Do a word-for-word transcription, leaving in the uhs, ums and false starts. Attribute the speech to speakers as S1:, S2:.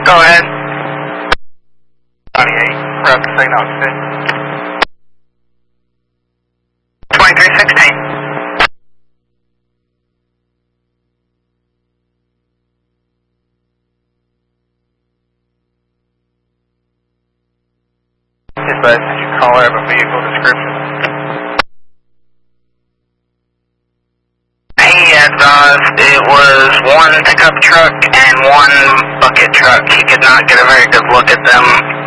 S1: Go ahead.
S2: twenty-eight, route to signal six.
S1: twenty-three sixteen.
S2: Dispatch, did you call have a vehicle description?
S1: He advised it was one pickup truck and one bucket truck. He could not get a very good look at them